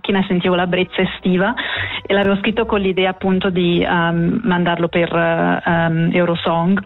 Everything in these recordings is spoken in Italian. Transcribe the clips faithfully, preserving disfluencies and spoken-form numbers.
macchina e sentivo la brezza estiva, e l'avevo scritto con l'idea appunto di um, mandarlo per uh, um, Eurosong,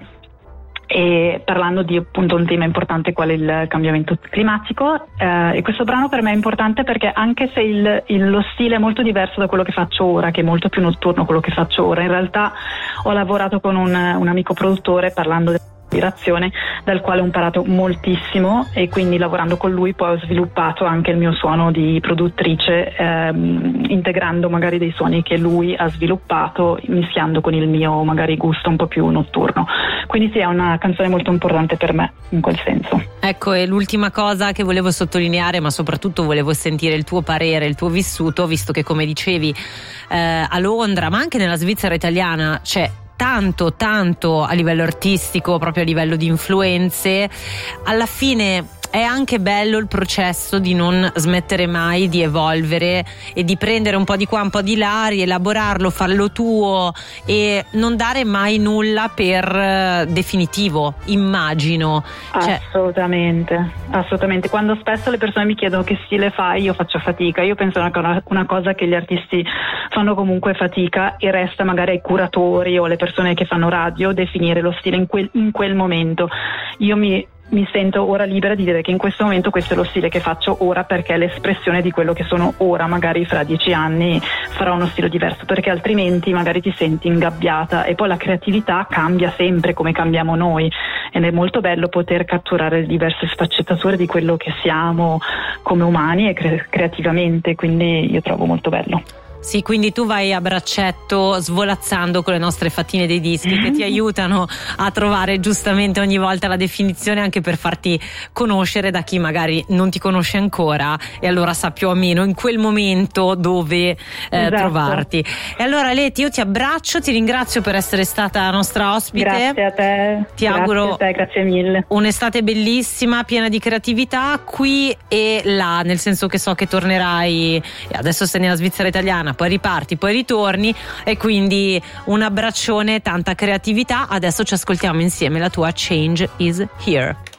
e parlando di appunto un tema importante qual è il cambiamento climatico, eh, e questo brano per me è importante perché anche se il, il, lo stile è molto diverso da quello che faccio ora, che è molto più notturno quello che faccio ora, in realtà ho lavorato con un, un amico produttore parlando del ispirazione, dal quale ho imparato moltissimo, e quindi lavorando con lui poi ho sviluppato anche il mio suono di produttrice, ehm, integrando magari dei suoni che lui ha sviluppato, mischiando con il mio magari gusto un po' più notturno. Quindi sì, è una canzone molto importante per me in quel senso. Ecco, e l'ultima cosa che volevo sottolineare, ma soprattutto volevo sentire il tuo parere, il tuo vissuto, visto che come dicevi eh, a Londra, ma anche nella Svizzera italiana c'è tanto tanto a livello artistico, proprio a livello di influenze. Alla fine è anche bello il processo di non smettere mai di evolvere e di prendere un po' di qua, un po' di là, rielaborarlo, farlo tuo e non dare mai nulla per definitivo, immagino. Cioè... Assolutamente, assolutamente. Quando spesso le persone mi chiedono che stile fai, io faccio fatica. Io penso una, una cosa che gli artisti fanno comunque fatica, e resta magari ai curatori o alle persone che fanno radio definire lo stile in quel, in quel momento. Io mi mi sento ora libera di dire che in questo momento questo è lo stile che faccio ora, perché è l'espressione di quello che sono ora. Magari fra dieci anni farò uno stile diverso, perché altrimenti magari ti senti ingabbiata, e poi la creatività cambia sempre come cambiamo noi, ed è molto bello poter catturare le diverse sfaccettature di quello che siamo come umani e cre- creativamente, quindi io trovo molto bello. Sì, quindi tu vai a braccetto svolazzando con le nostre fattine dei dischi che ti aiutano a trovare giustamente ogni volta la definizione, anche per farti conoscere da chi magari non ti conosce ancora, e allora sa più o meno in quel momento dove eh, esatto. trovarti. E allora Leti, io ti abbraccio, ti ringrazio per essere stata nostra ospite. Grazie a te. Ti grazie auguro a te, grazie mille. Un'estate bellissima, piena di creatività qui e là, nel senso che so che tornerai, adesso sei nella Svizzera italiana, poi riparti, poi ritorni, e quindi un abbraccione, tanta creatività. Adesso ci ascoltiamo insieme la tua Change Is Here.